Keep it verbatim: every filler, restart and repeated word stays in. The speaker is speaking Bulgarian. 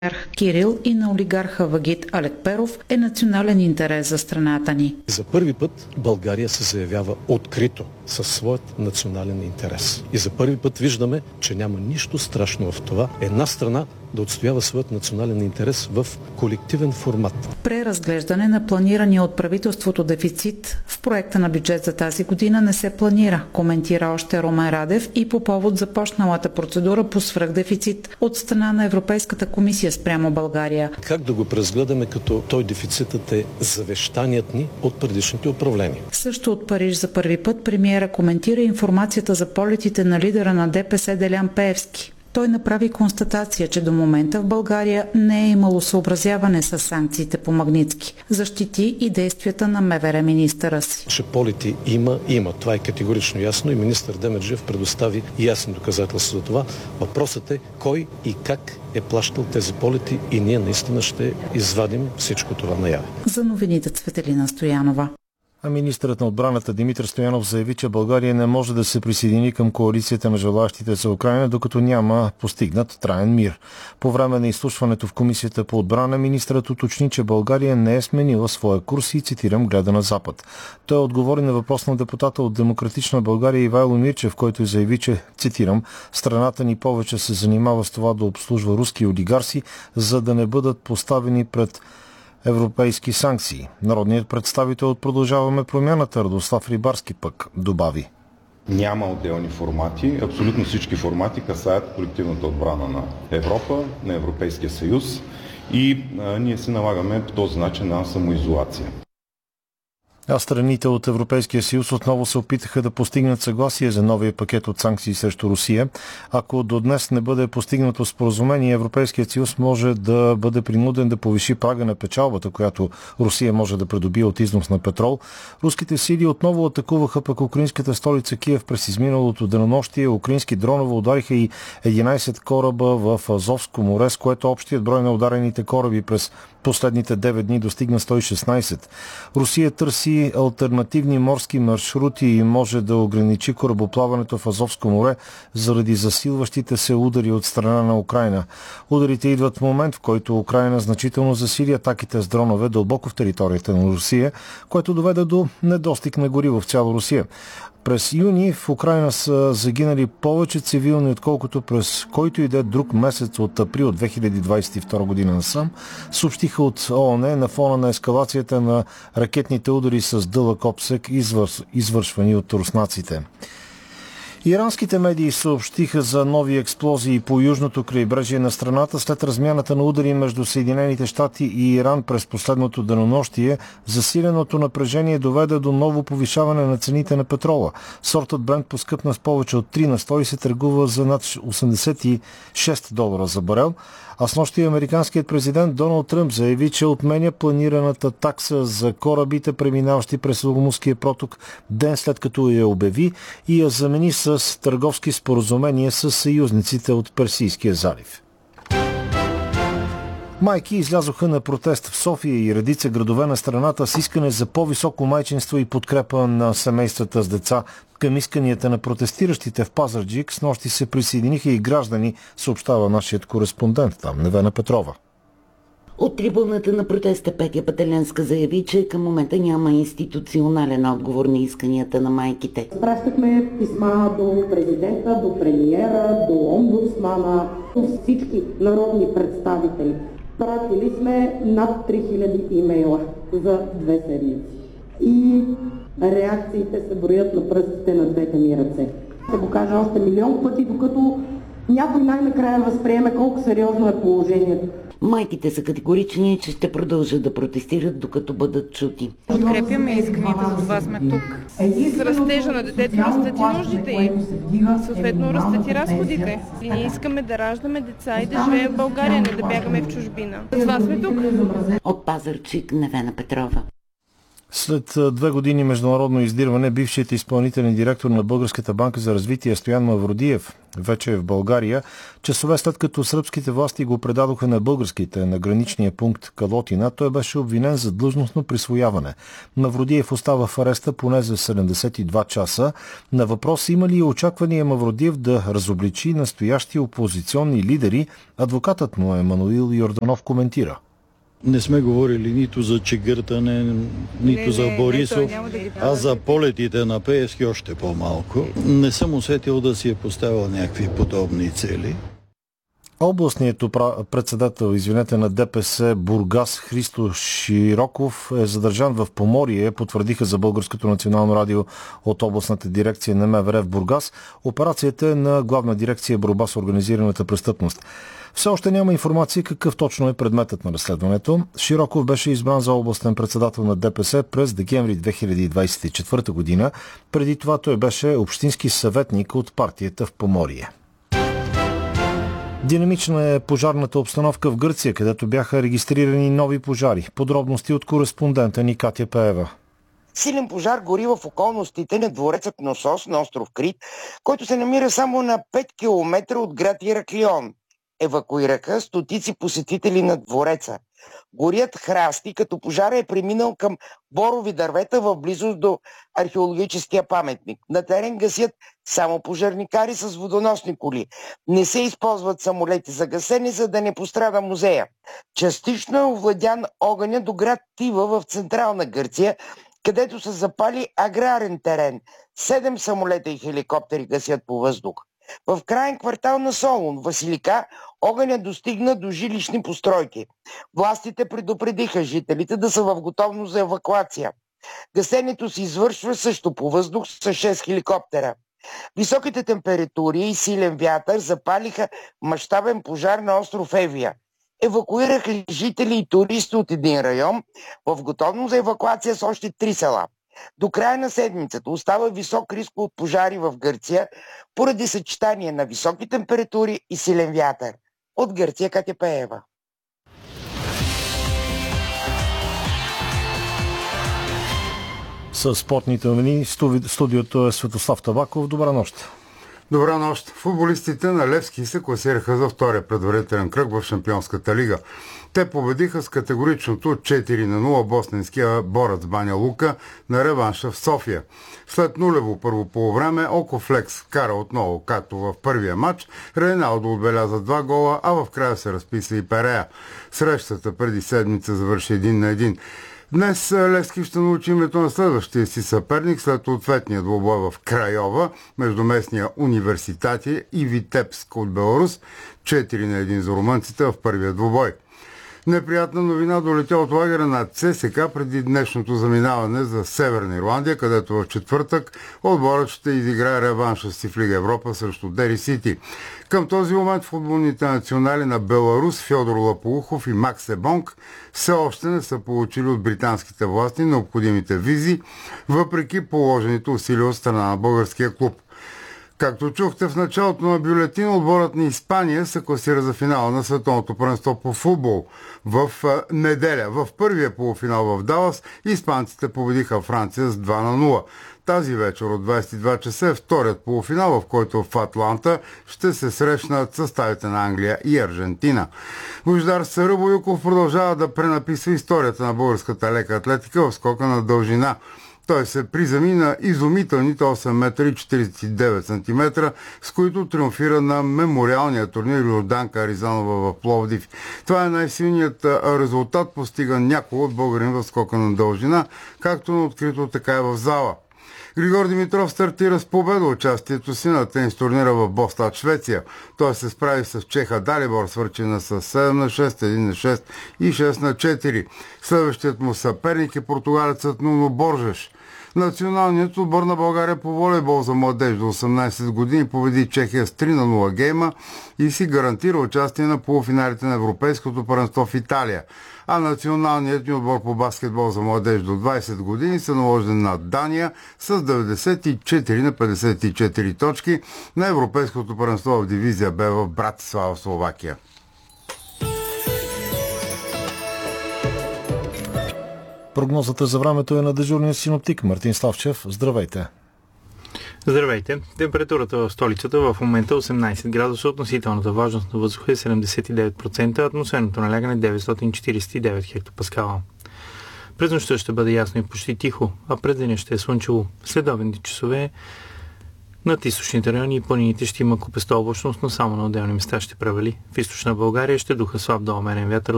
Кирил и на олигарха Вагит Алекперов е национален интерес за страната ни. За първи път България се заявява открито със своят национален интерес. И за първи път виждаме, че няма нищо страшно в това една страна да отстоява своят национален интерес в колективен формат. Преразглеждане на планирания от правителството дефицит в проекта на бюджет за тази година не се планира, коментира още Румен Радев и по повод започналата процедура по свръхдефицит от страна на Европейската комисия спрямо България. Как да го преразгледаме, като той дефицитът е завещаният ни от предишните управления? Също от Париж за първи път премиера коментира информацията за полетите на лидера на ДПС Делян Пеевски. Той направи констатация, че до момента в България не е имало съобразяване с санкциите по Магнитски. Защити и действията на МВР министъра си. Че полети има, има. Това е категорично ясно и министър Демерджиев предостави ясни доказателства за това. Въпросът е кой и как е плащал тези полети и ние наистина ще извадим всичко това наяве. За новините Цветелина Стоянова. А министърът на отбраната Димитър Стоянов заяви, че България не може да се присъедини към коалицията на желащите за Украйна, докато няма постигнат траен мир. По време на изслушването в Комисията по отбрана, министърът уточни, че България не е сменила своя курс и, цитирам, гледа на Запад. Той отговори на въпрос на депутата от Демократична България Ивайло Мирчев, който заяви, че, цитирам, страната ни повече се занимава с това да обслужва руски олигарси, за да не бъдат поставени пред европейски санкции. Народният представител от Продължаваме промяната Радослав Рибарски пък добави. Няма отделни формати. Абсолютно всички формати касаят колективната отбрана на Европа, на Европейския съюз и а, ние се налагаме по този начин на самоизолация. А страните от Европейския съюз отново се опитаха да постигнат съгласие за новия пакет от санкции срещу Русия. Ако до днес не бъде постигнато споразумение, Европейският съюз може да бъде принуден да повиши прага на печалбата, която Русия може да придобие от износ на петрол. Руските сили отново атакуваха пък украинската столица Киев през изминалото денонощие. Украински дронове удариха и единайсет кораба в Азовско море, с което общият брой на ударените кораби през последните девет дни достигна сто и шестнайсет. Русия търси алтернативни морски маршрути и може да ограничи корабоплаването в Азовско море заради засилващите се удари от страна на Украйна. Ударите идват в момент, в който Украйна значително засили атаките с дронове дълбоко в територията на Русия, което доведе до недостиг на гориво в цяла Русия. През юни в Украйна са загинали повече цивилни, отколкото през който и да е друг месец от април две хиляди двайсет и втора година насам, съобщиха от ООН на фона на ескалацията на ракетните удари с дълъг обсек, извърш... извършвани от руснаците. Иранските медии съобщиха за нови експлозии по южното крайбрежие на страната след размяната на удари между Съединените щати и Иран през последното денонощие. Засиленото напрежение доведе до ново повишаване на цените на петрола. Сортът Брент поскъпна с повече от три на сто и се търгува за над осемдесет и шест долара за барел. А снощи американският президент Доналд Тръмп заяви, че отменя планираната такса за корабите, преминаващи през Ормузския проток, ден след като я обяви, и я замени с търговски споразумения с съюзниците от Персийския залив. Майки излязоха на протест в София и редица градове на страната с искане за по-високо майчинство и подкрепа на семействата с деца. Към исканията на протестиращите в Пазарджик снощи се присъединиха и граждани, съобщава нашият кореспондент там, Невена Петрова. От трибуната на протеста Петя Пателенска заяви, че към момента няма институционален отговор на исканията на майките. Пращахме писма до президента, до премиера, до омбудсмана, до всички народни представители. Пратили сме над три хиляди имейла за две седмици. И реакциите се броят на пръстите на двете ми ръце. Ще го кажа още милион пъти, докато някой най-накрая възприеме колко сериозно е положението. Майките са категорични, че ще продължат да протестират, докато бъдат чути. Подкрепяме исканията, за това сме тук. С растежа на детето растат и нуждите й, съответно растат и разходите. И ние искаме да раждаме деца и да живеем в България, не да бягаме в чужбина. За това сме тук. От Пазарджик, Невена Петрова. След две години международно издирване, бившият изпълнителен директор на Българската банка за развитие Стоян Мавродиев вече е в България. Часове след като сръбските власти го предадоха на българските на граничния пункт Калотина, той беше обвинен за длъжностно присвояване. Мавродиев остава в ареста поне за седемдесет и два часа. На въпрос има ли очаквания Мавродиев да разобличи настоящи опозиционни лидери, адвокатът му Емануил Йорданов коментира. Не сме говорили нито за чегъртане, нито не, за Борисов, не, да а за полетите на Пеевски още по-малко. Не съм усетил да си е поставил някакви подобни цели. Областният председател, извинете, на ДПС Бургас Христо Широков е задържан в Поморие, потвърдиха за Българското национално радио от областната дирекция на МВР в Бургас. Операцията е на Главна дирекция борба с организираната престъпност. Все още няма информация какъв точно е предметът на разследването. Широков беше избран за областен председател на ДПС през декември две хиляди двадесет и четвърта година. Преди това той беше общински съветник от партията в Поморие. Динамична е пожарната обстановка в Гърция, където бяха регистрирани нови пожари. Подробности от кореспондента ни Катя Пеева. Силен пожар гори в околностите на дворецът Носос на остров Крит, който се намира само на пет километра от град Ираклион. Евакуираха стотици посетители на двореца. Горят храсти, като пожара е преминал към борови дървета в близост до археологическия паметник. На терен гасят само пожарникари с водоносни коли. Не се използват самолети за гасене, за да не пострада музея. Частично е овладян огъня до град Тива в централна Гърция, където са запали аграрен терен. Седем самолета и хеликоптери гасят по въздух. В крайен квартал на Солун, Василика, огъня достигна до жилищни постройки. Властите предупредиха жителите да са в готовност за евакуация. Гасенето се извършва също по въздух с шест хеликоптера. Високите температури и силен вятър запалиха мащабен пожар на остров Евия. Евакуираха жители и туристи от един район, в готовност за евакуация с още три села. До края на седмицата остава висок риск от пожари в Гърция поради съчетание на високи температури и силен вятър. От Гърция Катя Пеева. С спортните новини студиото е Светослав Табаков. Добра нощ. Добра нощ. Футболистите на Левски се класираха за втория предварителен кръг в Шампионската лига. Те победиха с категоричното четири на нула босненския Борец Баня Лука на реванша в София. След нулево първо полувреме Окофлекс кара отново, както в първия матч. Рейналдо отбеляза два гола, а в края се разписа и Перея. Срещата преди седмица завърши един на един. Днес Левски ще научи името на следващия си съперник след ответния двубой в Крайова между местния Университати и Витебск от Беларус. четири на един за румънците в първия двубой. Неприятна новина долетя от лагера на ЦСКА преди днешното заминаване за Северна Ирландия, където в четвъртък отборът ще изиграе реванша си в Лига Европа срещу Дери Сити. Към този момент футболните национали на Беларус Фьодор Лаполухов и Макс Ебонг все още не са получили от британските власти необходимите визи, въпреки положените усилия от страна на българския клуб. Както чухте в началото на бюлетин, отборът на Испания се класира за финала на Световното първенство по футбол в неделя. В първия полуфинал в Далас испанците победиха Франция с два на нула. Тази вечер от двадесет и два часа е вторият полуфинал, в който в Атланта ще се срещнат съставите на Англия и Аржентина. Божидар Саръбоюков продължава да пренаписва историята на българската лека атлетика в скока на дължина. Той се приземи на изумителните осем метра и четиридесет и девет сантиметра, с които триумфира на мемориалния турнир Йорданка Аризанова в Пловдив. Това е най-силният резултат, постиган някой от българин в скока на дължина, както на открито, така и в зала. Григор Димитров стартира с победа участието си на тенис турнира в Бостад, Швеция. Той се справи с чеха Далибор, свърчена с седем на шест, едно на шест и шест на четири. Следващият му съперник е португалецът Нуно Боржеш. Националният отбор на България по волейбол за младеж до осемнадесет години победи Чехия с три на нула гейма и си гарантира участие на полуфиналите на Европейското първенство в Италия. А националният ни отбор по баскетбол за младеж до двадесет години се наложен над Дания с деветдесет и четири на петдесет и четири точки на Европейското първенство в дивизия Б в Братислава, Словакия. Прогнозата за времето е на дежурния синоптик Мартин Славчев. Здравейте! Здравейте! Температурата в столицата в момента осемнайсет градуса, относителната влажност на въздуха е седемдесет и девет процента, атмосферното налягане деветстотин четирийсет и девет хектопаскала. През нощта ще бъде ясно и почти тихо, а през деня ще е слънчево. След обедните часове над източните райони и планините ще има купеста облачност, но само на отделни места ще превали. В източна България ще духа слаб до умерен вятър